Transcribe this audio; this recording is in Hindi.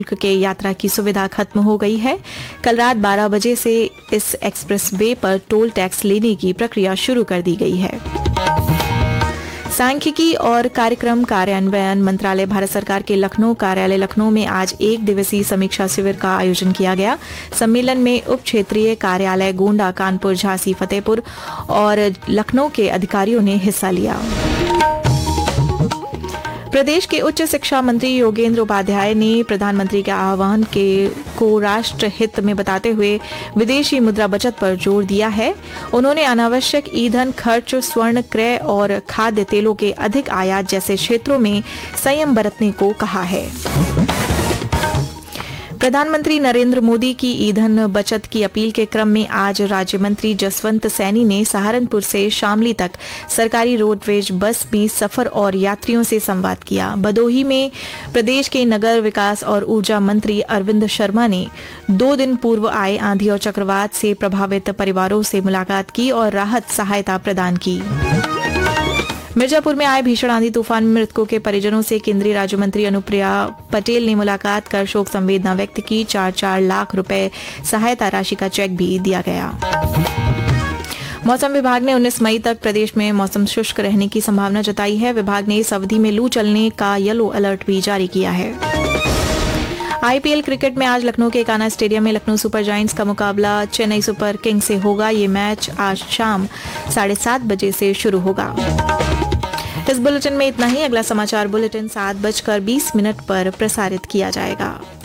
के यात्रा की सुविधा खत्म हो गई है। कल रात 12 बजे से इस एक्सप्रेस वे पर टोल टैक्स लेने की प्रक्रिया शुरू कर दी गई है। सांख्यिकी और कार्यक्रम कार्यान्वयन मंत्रालय भारत सरकार के लखनऊ कार्यालय लखनऊ में आज 1 दिवसीय समीक्षा शिविर का आयोजन किया गया। सम्मेलन में उप क्षेत्रीय कार्यालय गोंडा, कानपुर, झांसी, फतेहपुर और लखनऊ के अधिकारियों ने हिस्सा लिया। प्रदेश के उच्च शिक्षा मंत्री योगेंद्र उपाध्याय ने प्रधानमंत्री के आह्वान को राष्ट्र हित में बताते हुए विदेशी मुद्रा बचत पर जोर दिया है। उन्होंने अनावश्यक ईंधन खर्च, स्वर्ण क्रय और खाद्य तेलों के अधिक आयात जैसे क्षेत्रों में संयम बरतने को कहा है। प्रधानमंत्री नरेंद्र मोदी की ईंधन बचत की अपील के क्रम में आज राज्य मंत्री जसवंत सैनी ने सहारनपुर से शामली तक सरकारी रोडवेज बस में सफर और यात्रियों से संवाद किया। भदोही में प्रदेश के नगर विकास और ऊर्जा मंत्री अरविंद शर्मा ने 2 दिन पूर्व आए आंधी और चक्रवात से प्रभावित परिवारों से मुलाकात की और राहत सहायता प्रदान की। मिर्जापुर में आए भीषण आंधी तूफान में मृतकों के परिजनों से केंद्रीय राज्य मंत्री अनुप्रिया पटेल ने मुलाकात कर शोक संवेदना व्यक्त की। 4-4 लाख रुपए सहायता राशि का चेक भी दिया गया। मौसम विभाग ने 19 मई तक प्रदेश में मौसम शुष्क रहने की संभावना जताई है। विभाग ने इस अवधि में लू चलने का येलो अलर्ट भी जारी किया है। आईपीएल क्रिकेट में आज लखनऊ के कान्हा स्टेडियम में लखनऊ सुपर जायंट्स का मुकाबला चेन्नई सुपर किंग्स से होगा। ये मैच आज शाम 7:30 बजे से शुरू होगा। इस बुलेटिन में इतना ही। अगला समाचार बुलेटिन 7:20 पर प्रसारित किया जाएगा।